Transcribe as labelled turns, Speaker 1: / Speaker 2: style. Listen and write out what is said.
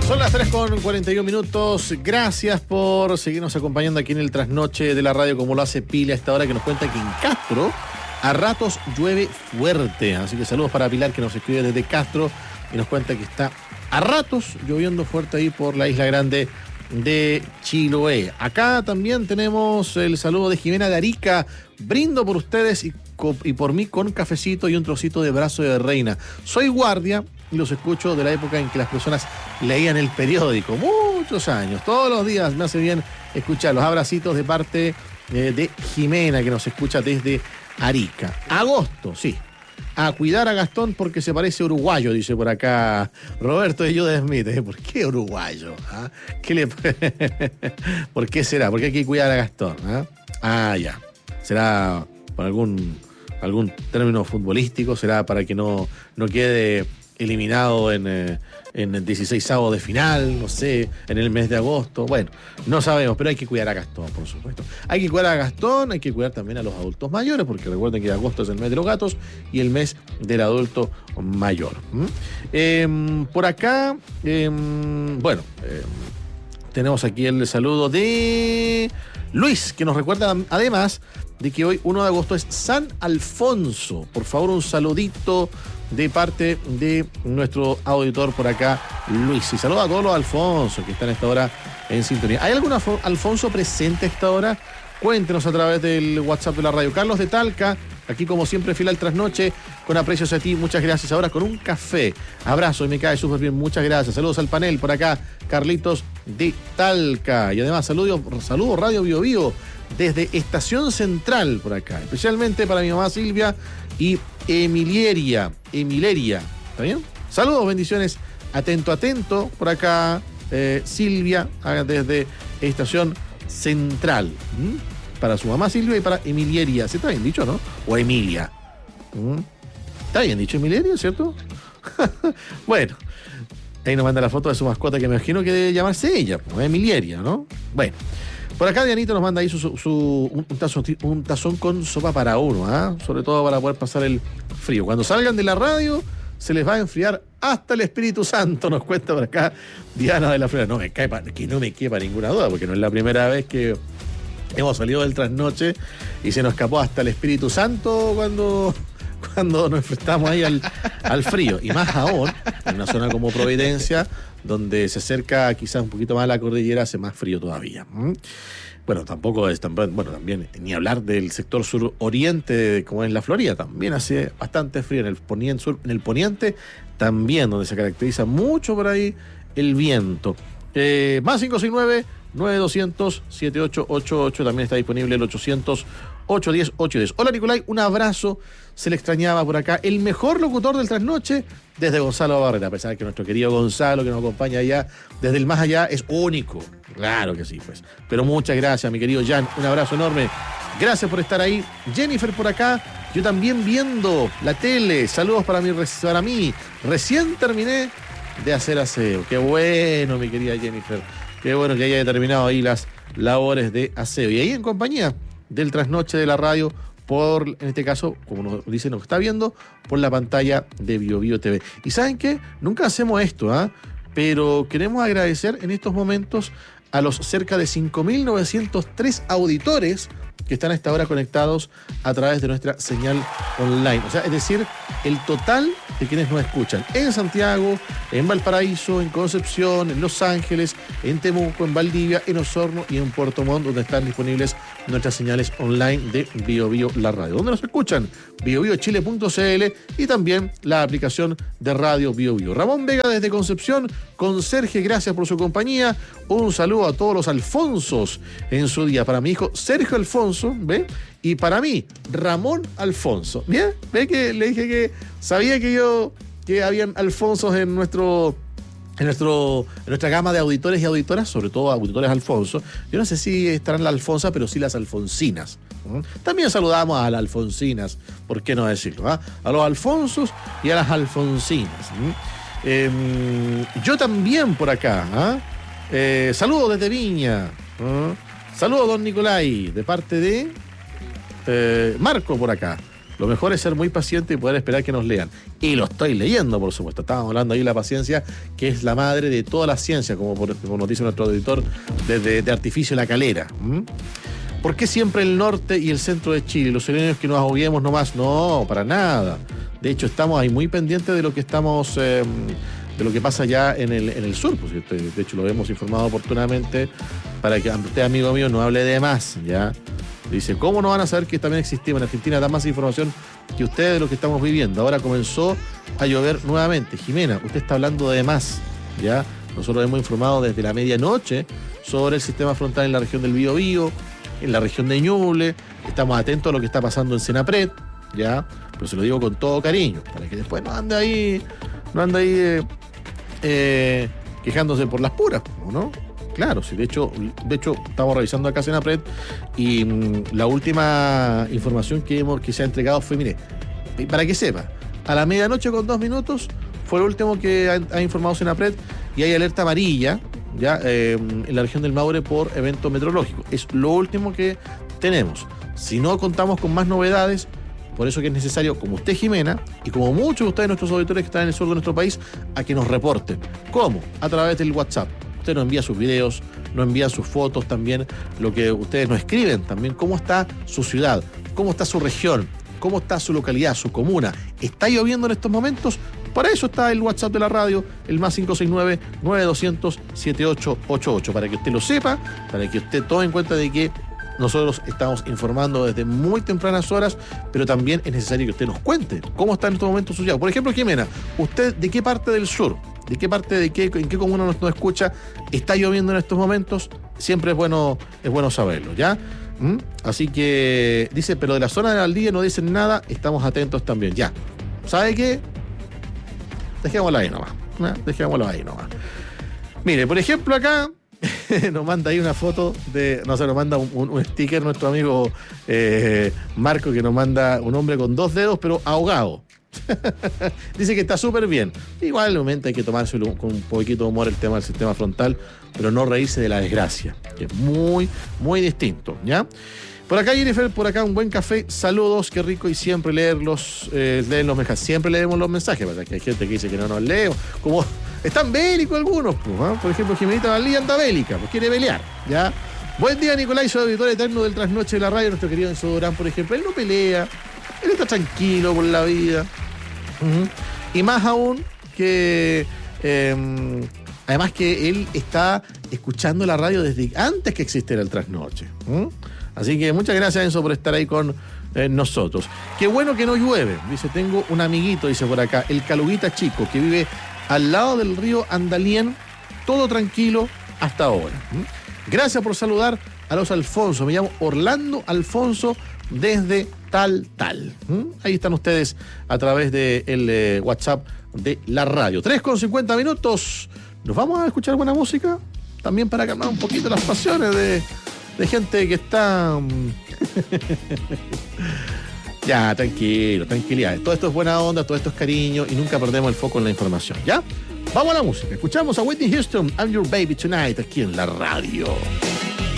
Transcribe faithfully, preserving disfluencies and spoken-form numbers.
Speaker 1: Son las tres con cuarenta y un minutos. Gracias por seguirnos acompañando aquí en el trasnoche de la radio, como lo hace Pila a esta hora, que nos cuenta que en Castro a ratos llueve fuerte. Así que saludos para Pilar, que nos escribe desde Castro y nos cuenta que está a ratos lloviendo fuerte ahí por la Isla Grande de Chiloé. Acá también tenemos el saludo de Jimena de Arica. Brindo por ustedes y, y por mí con cafecito y un trocito de brazo de reina. Soy guardia y los escucho de la época en que las personas leían el periódico. Muchos años, todos los días me hace bien escuchar los abracitos de parte eh, de Jimena, que nos escucha desde Arica. Agosto, sí. A cuidar a Gastón porque se parece uruguayo, dice por acá Roberto de Judas Smith. ¿Por qué uruguayo? ¿Ah? ¿Qué le... ¿Por qué será? ¿Por qué hay que cuidar a Gastón? ¿Ah? ah, ya. ¿Será por algún, algún término futbolístico? ¿Será para que no, no quede eliminado en, eh, en el dieciseisavo de final? No sé, en el mes de agosto. Bueno, no sabemos, pero hay que cuidar a Gastón, por supuesto. Hay que cuidar a Gastón, hay que cuidar también a los adultos mayores, porque recuerden que agosto es el mes de los gatos y el mes del adulto mayor. ¿Mm? Eh, por acá, eh, bueno, eh, tenemos aquí el saludo de Luis, que nos recuerda además de que hoy, uno de agosto, es San Alfonso. Por favor, un saludito de parte de nuestro auditor por acá, Luis. Y saluda a todos los Alfonso que están a esta hora en sintonía. ¿Hay algún Alfonso presente a esta hora? Cuéntenos a través del WhatsApp de la radio. Carlos de Talca, aquí como siempre, fiel al trasnoche, con aprecios a ti, muchas gracias. Ahora con un café. Abrazo y me cae súper bien, muchas gracias. Saludos al panel por acá, Carlitos de Talca. Y además, saludos saludo Radio Bio Bio desde Estación Central por acá, especialmente para mi mamá Silvia y Emilieria, Emileria, ¿está bien? Saludos, bendiciones, atento, atento, por acá, eh, Silvia, desde Estación Central, ¿Mm? para su mamá Silvia y para Emilieria, ¿sí está bien dicho, no? O Emilia, ¿Mm? ¿Está bien dicho Emilieria, cierto? Bueno, ahí nos manda la foto de su mascota, que me imagino que debe llamarse ella, pues, Emilieria, ¿no? Bueno. Por acá Dianito nos manda ahí su, su, su, un, tazón, un tazón con sopa para uno, ¿ah? Sobre todo para poder pasar el frío. Cuando salgan de la radio, se les va a enfriar hasta el Espíritu Santo, nos cuenta por acá Diana de la Flora. No me quepa, que no me quepa ninguna duda, porque no es la primera vez que hemos salido del trasnoche y se nos escapó hasta el Espíritu Santo cuando, cuando nos enfrentamos ahí al, al frío. Y más aún, en una zona como Providencia, donde se acerca quizás un poquito más a la cordillera, hace más frío todavía. ¿Mm? Bueno, tampoco es tan, bueno, también ni hablar del sector suroriente, como es la Florida, también hace bastante frío. En el poniente, sur, en el poniente también, donde se caracteriza mucho por ahí el viento. Eh, más cinco seis nueve, nueve dos cero cero, siete ocho ocho ocho, también está disponible el ochocientos, ochocientos diez, ochocientos diez. Hola Nicolai, un abrazo, se le extrañaba por acá. El mejor locutor del trasnoche, desde Gonzalo Barrera, a pesar de que nuestro querido Gonzalo, que nos acompaña allá desde el más allá, es único. Claro que sí, pues. Pero muchas gracias, mi querido Jan, un abrazo enorme. Gracias por estar ahí. Jennifer por acá, yo también viendo la tele. Saludos para mí, para mí. Recién terminé de hacer aseo. Qué bueno, mi querida Jennifer. Qué bueno que haya terminado ahí las labores de aseo. Y ahí en compañía del trasnoche de la radio, por, en este caso, como nos dicen, nos está viendo por la pantalla de Bio Bio T V. Y ¿saben qué? Nunca hacemos esto, ¿ah? ¿eh? Pero queremos agradecer en estos momentos a los cerca de cinco mil novecientos tres auditores que están a esta hora conectados a través de nuestra señal online. O sea, es decir, el total de quienes nos escuchan en Santiago, en Valparaíso, en Concepción, en Los Ángeles, en Temuco, en Valdivia, en Osorno y en Puerto Montt, donde están disponibles nuestras señales online de Bio Bio La Radio. ¿Dónde nos escuchan? bio bio chile punto c l y también la aplicación de radio Bio Bio. Ramón Vega desde Concepción, Conserje, gracias por su compañía. Un saludo a todos los Alfonsos en su día. Para mi hijo Sergio Alfonso, ¿ve? Y para mí, Ramón Alfonso. ¿Bien? ¿Ve que le dije que sabía que yo, que habían Alfonsos en nuestro... En, nuestro, en nuestra gama de auditores y auditoras, sobre todo auditores Alfonso? Yo no sé si estarán las Alfonsas, pero sí las Alfonsinas. ¿Mm? También saludamos a las Alfonsinas, ¿por qué no decirlo? ¿Ah? A los Alfonsos y a las Alfonsinas. ¿Mm? Eh, yo también por acá. ¿Ah? Eh, saludos desde Viña. ¿Ah? Saludos, don Nicolai, de parte de eh, Marco por acá. Lo mejor es ser muy paciente y poder esperar que nos lean. Y lo estoy leyendo, por supuesto. Estábamos hablando ahí de la paciencia, que es la madre de toda la ciencia, como, por, como nos dice nuestro editor desde de Artificio La Calera. ¿Mm? ¿Por qué siempre el norte y el centro de Chile? Los chilenos que nos agobiemos nomás. No, para nada. De hecho, estamos ahí muy pendientes de lo que estamos... Eh, de lo que pasa ya en el, en el sur, pues, de hecho lo hemos informado oportunamente para que usted, amigo mío, no hable de más, ¿ya? Dice, ¿cómo no van a saber que también existimos en Argentina da más información que ustedes de lo que estamos viviendo? Ahora comenzó a llover nuevamente. Jimena, usted está hablando de más, ¿ya? Nosotros hemos informado desde la medianoche sobre el sistema frontal en la región del Biobío, en la región de Ñuble, estamos atentos a lo que está pasando en Senapred, ¿ya? Pero se lo digo con todo cariño, para que después no ande ahí, no ande ahí eh, eh, quejándose por las puras, ¿no? Claro, sí, de hecho, de hecho estamos revisando acá Senapred y mmm, la última información que, hemos, que se ha entregado fue, mire, para que sepa, a la medianoche con dos minutos fue el último que ha, ha informado Senapred y hay alerta amarilla ya eh, en la región del Maule por evento meteorológico. Es lo último que tenemos. Si no contamos con más novedades, por eso que es necesario, como usted, Jimena, y como muchos de ustedes, nuestros auditores que están en el sur de nuestro país, a que nos reporten. ¿Cómo? A través del WhatsApp. Usted nos envía sus videos, nos envía sus fotos también, lo que ustedes nos escriben también, cómo está su ciudad, cómo está su región, cómo está su localidad, su comuna. ¿Está lloviendo en estos momentos? Para eso está el WhatsApp de la radio, el más cinco seis nueve, nueve dos cero cero, siete ocho ocho ocho, para que usted lo sepa, para que usted tome en cuenta de que nosotros estamos informando desde muy tempranas horas, pero también es necesario que usted nos cuente cómo está en estos momentos su ciudad. Por ejemplo, Jimena, ¿usted de qué parte del sur, de qué parte, de qué, en qué comuna nos, nos escucha, está lloviendo en estos momentos? Siempre es bueno, es bueno saberlo, ¿ya? ¿Mm? Así que dice, pero de la zona de Valdivia no dicen nada, estamos atentos también, ya. ¿Sabe qué? Dejémoslo ahí nomás, ¿no? Dejémoslo ahí nomás. Mire, por ejemplo, acá nos manda ahí una foto de, no sé, nos manda un, un, un sticker nuestro amigo eh, Marco, que nos manda un hombre con dos dedos, pero ahogado. Dice que está súper bien. Igualmente hay que tomarse con un poquito de humor el tema del sistema frontal, pero no reírse de la desgracia, que es muy, muy distinto, ¿ya? Por acá, Jennifer, por acá un buen café, saludos, qué rico, y siempre leerlos, eh, leen los mensajes, siempre leemos los mensajes, ¿verdad? Que hay gente que dice que no nos leo, como están bélicos algunos, pues, ¿eh? Por ejemplo, Jimenita Valía anda bélica, pues quiere pelear, ¿ya? Buen día, Nicolás, soy auditor eterno del Trasnoche de la Radio, nuestro querido Enzo Durán, por ejemplo, él no pelea, él está tranquilo por la vida, uh-huh. Y más aún que... Eh, además que él está escuchando la radio desde antes que existiera el Trasnoche, ¿eh? Así que muchas gracias, Enzo, por estar ahí con eh, nosotros. Qué bueno que no llueve. Dice, tengo un amiguito, dice por acá, el Caluguita Chico, que vive al lado del río Andalién, todo tranquilo hasta ahora. ¿Mm? Gracias por saludar a los Alfonso. Me llamo Orlando Alfonso desde tal, tal. ¿Mm? Ahí están ustedes a través del de eh, WhatsApp de la radio. tres con cincuenta minutos. ¿Nos vamos a escuchar buena música? También para calmar un poquito las pasiones de... de gente que está... ya, tranquilo, tranquilidad. Todo esto es buena onda, todo esto es cariño y nunca perdemos el foco en la información, ¿ya? Vamos a la música. Escuchamos a Whitney Houston, I'm Your Baby Tonight, aquí en la radio.